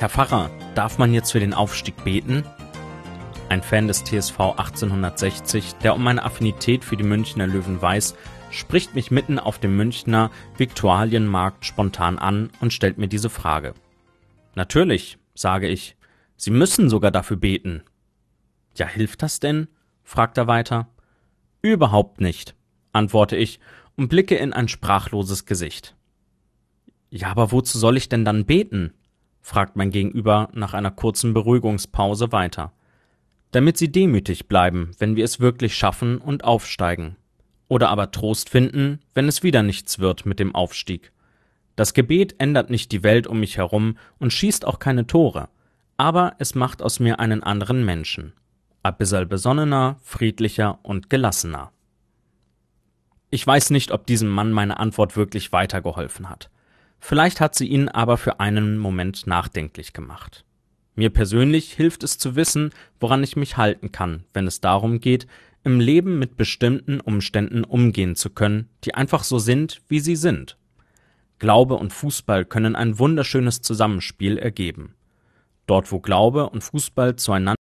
Herr Pfarrer, darf man jetzt für den Aufstieg beten? Ein Fan des TSV 1860, der um meine Affinität für die Münchner Löwen weiß, spricht mich mitten auf dem Münchner Viktualienmarkt spontan an und stellt mir diese Frage. Natürlich, sage ich, Sie müssen sogar dafür beten. Ja, hilft das denn? Fragt er weiter. Überhaupt nicht, antworte ich und blicke in ein sprachloses Gesicht. Ja, aber wozu soll ich denn dann beten? Fragt mein Gegenüber nach einer kurzen Beruhigungspause weiter. Damit Sie demütig bleiben, wenn wir es wirklich schaffen und aufsteigen. Oder aber Trost finden, wenn es wieder nichts wird mit dem Aufstieg. Das Gebet ändert nicht die Welt um mich herum und schießt auch keine Tore, aber es macht aus mir einen anderen Menschen. Ein bisschen besonnener, friedlicher und gelassener. Ich weiß nicht, ob diesem Mann meine Antwort wirklich weitergeholfen hat. Vielleicht hat sie ihn aber für einen Moment nachdenklich gemacht. Mir persönlich hilft es zu wissen, woran ich mich halten kann, wenn es darum geht, im Leben mit bestimmten Umständen umgehen zu können, die einfach so sind, wie sie sind. Glaube und Fußball können ein wunderschönes Zusammenspiel ergeben. Dort, wo Glaube und Fußball zueinander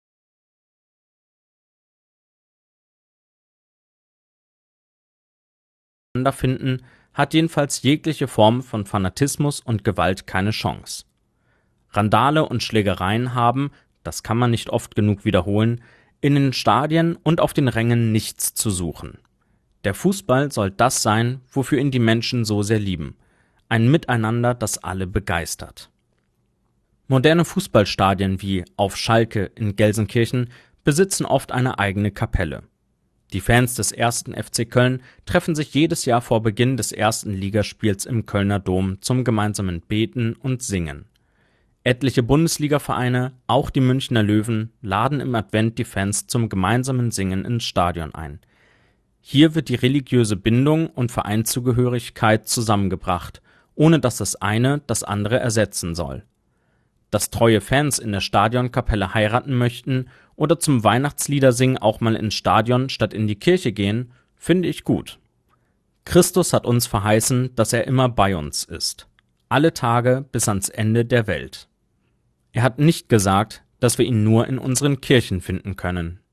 finden, hat jedenfalls jegliche Form von Fanatismus und Gewalt keine Chance. Randale und Schlägereien haben, das kann man nicht oft genug wiederholen, in den Stadien und auf den Rängen nichts zu suchen. Der Fußball soll das sein, wofür ihn die Menschen so sehr lieben. Ein Miteinander, das alle begeistert. Moderne Fußballstadien wie auf Schalke in Gelsenkirchen besitzen oft eine eigene Kapelle. Die Fans des 1. FC Köln treffen sich jedes Jahr vor Beginn des ersten Ligaspiels im Kölner Dom zum gemeinsamen Beten und Singen. Etliche Bundesliga-Vereine, auch die Münchner Löwen, laden im Advent die Fans zum gemeinsamen Singen ins Stadion ein. Hier wird die religiöse Bindung und Vereinszugehörigkeit zusammengebracht, ohne dass das eine das andere ersetzen soll. Dass treue Fans in der Stadionkapelle heiraten möchten oder zum Weihnachtsliedersingen auch mal ins Stadion statt in die Kirche gehen, finde ich gut. Christus hat uns verheißen, dass er immer bei uns ist. Alle Tage bis ans Ende der Welt. Er hat nicht gesagt, dass wir ihn nur in unseren Kirchen finden können.